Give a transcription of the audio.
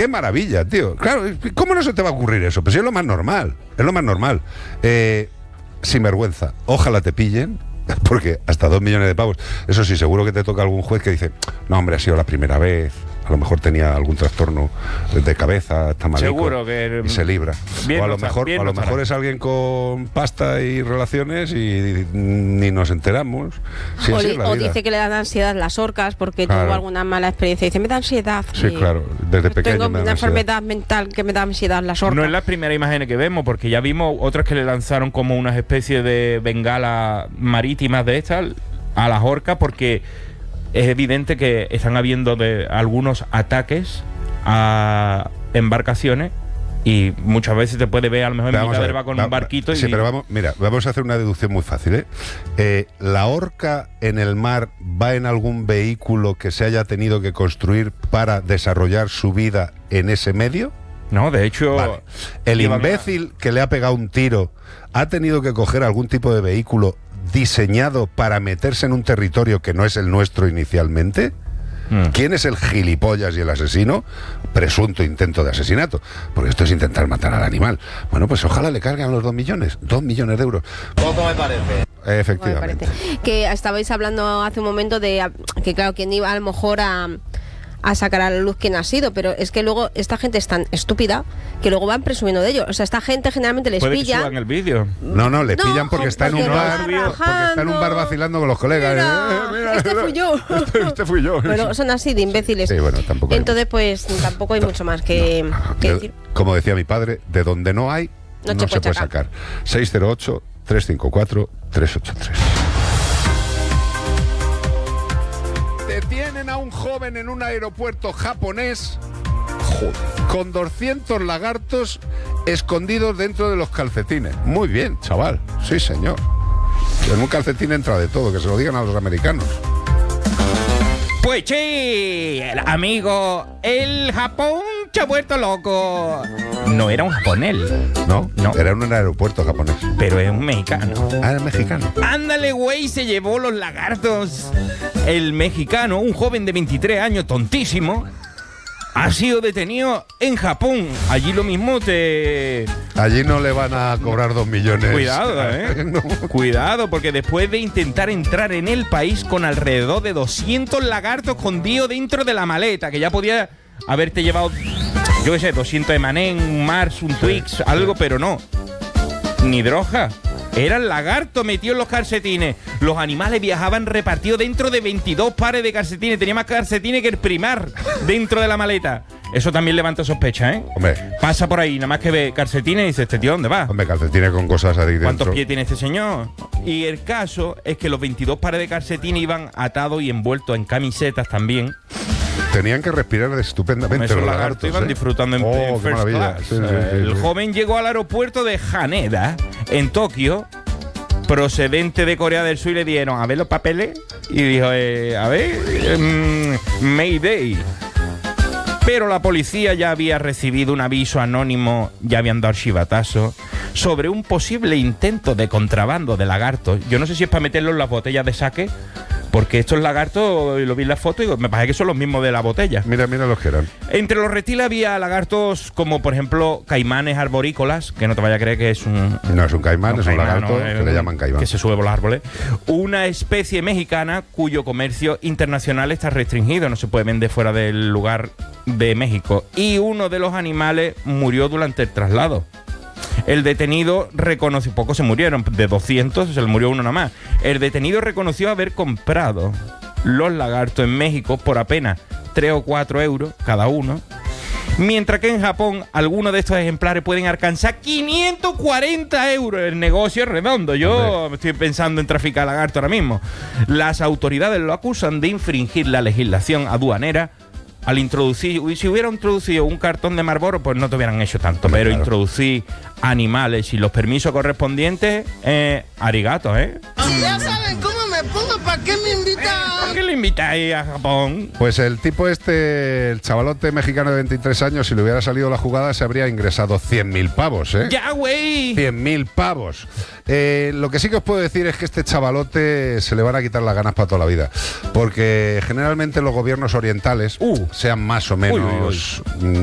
¡Qué maravilla, tío! Claro, ¿cómo no se te va a ocurrir eso? Pues es lo más normal, es lo más normal. Sinvergüenza, ojalá te pillen, porque hasta 2 millones de pavos. Eso sí, seguro que te toca algún juez que dice, no, hombre, ha sido la primera vez, a lo mejor tenía algún trastorno de cabeza, está malito, seguro que y se libra. O a lo no mejor es alguien con pasta y relaciones y ni nos enteramos. Sí, o dice que le dan ansiedad las orcas porque tuvo alguna mala experiencia. Dice, me da ansiedad. Sí, claro, desde pequeño tengo me da una ansiedad. enfermedad mental que me da ansiedad las orcas. No es la primera imagen que vemos, porque ya vimos otras que le lanzaron como unas especies de bengalas marítimas de estas a las orcas, porque es evidente que están habiendo algunos ataques a embarcaciones y muchas veces te puede ver a lo mejor en mitad del va con un barquito. Sí, pero vamos a hacer una deducción muy fácil, ¿La orca en el mar va en algún vehículo que se haya tenido que construir para desarrollar su vida en ese medio? No, de hecho... Vale. El imbécil que le ha pegado un tiro ha tenido que coger algún tipo de vehículo diseñado para meterse en un territorio que no es el nuestro inicialmente. ¿Quién es el gilipollas y el asesino? Presunto intento de asesinato, porque esto es intentar matar al animal. Bueno, pues ojalá le carguen los 2 millones, 2 millones de euros. Poco me parece. Efectivamente. Que estabais hablando hace un momento de que, claro, quien iba a lo mejor a sacar a la luz quién ha sido, pero es que luego esta gente es tan estúpida que luego van presumiendo de ello. O sea, esta gente generalmente les ¿Puede pilla. que suban el vídeo? No, le pillan porque está en un bar, porque está en un bar vacilando con los colegas. Mira, este fui yo. Este fui yo. Pero son así de imbéciles. Sí, bueno, tampoco. Entonces, pues tampoco hay mucho más que decir. Como decía mi padre, de donde no hay, no se puede sacar. 608-354-383. Detienen a un joven en un aeropuerto japonés con 200 lagartos escondidos dentro de los calcetines. Muy bien, chaval. Sí, señor. En un calcetín entra de todo, que se lo digan a los americanos. Pues sí, amigo, el Japón se ha vuelto loco. No era un japonés. No, era un aeropuerto japonés. Pero es un mexicano. Ah, era mexicano. Ándale, güey, se llevó los lagartos. El mexicano, un joven de 23 años, tontísimo, ha sido detenido en Japón. Allí lo mismo Allí no le van a cobrar 2 millones. Cuidado, No. Cuidado, porque después de intentar entrar en el país con alrededor de 200 lagartos escondidos dentro de la maleta, que ya podía haberte llevado, yo qué sé, 200 M&M, un Mars, un Twix, algo, pero no. Ni droga. Eran lagartos metidos en los calcetines. Los animales viajaban repartidos dentro de 22 pares de calcetines. Tenía más calcetines que el primar dentro de la maleta. Eso también levanta sospecha, ¿eh? Hombre. Pasa por ahí, nada más que ve calcetines y dice, ¿este tío dónde va? Hombre, calcetines con cosas ahí dentro. ¿Cuántos pies tiene este señor? Y el caso es que los 22 pares de calcetines iban atados y envueltos en camisetas también. Tenían que respirar estupendamente Esos los lagartos iban disfrutando en qué first maravilla. class. Sí. El joven llegó al aeropuerto de Haneda, en Tokio, procedente de Corea del Sur, y le dieron a ver los papeles y dijo, a ver, Mayday. Pero la policía ya había recibido un aviso anónimo, ya habían dado chivatazo sobre un posible intento de contrabando de lagartos. Yo no sé si es para meterlo en las botellas de sake, porque estos lagartos, lo vi en la foto y digo, me parece que son los mismos de la botella. Mira los que eran. Entre los reptiles había lagartos como, por ejemplo, caimanes arborícolas, que no te vaya a creer que es un... No es un caimán, es un lagarto que le llaman caimán. Que se sube por los árboles. Una especie mexicana cuyo comercio internacional está restringido, no se puede vender fuera del lugar de México. Y uno de los animales murió durante el traslado. El detenido reconoció, pocos se murieron, de 200 se le murió uno nada más. El detenido reconoció haber comprado los lagartos en México por apenas 3 o 4 euros cada uno, mientras que en Japón algunos de estos ejemplares pueden alcanzar 540 euros. El negocio es redondo. Yo estoy pensando en traficar lagartos ahora mismo. Las autoridades lo acusan de infringir la legislación aduanera al introducir, si hubiera introducido un cartón de Marlboro, pues no te hubieran hecho tanto. Pero claro, introducir animales y los permisos correspondientes, arigato, Ya saben cómo me pongo, ¿para qué me invitan? ¿Por qué le invitáis a Japón? Pues el tipo el chavalote mexicano de 23 años, si le hubiera salido la jugada, se habría ingresado 100.000 pavos, ¿eh? ¡Ya, güey! 100.000 pavos. Lo que sí que os puedo decir es que este chavalote se le van a quitar las ganas para toda la vida. Porque generalmente los gobiernos orientales, sean más o menos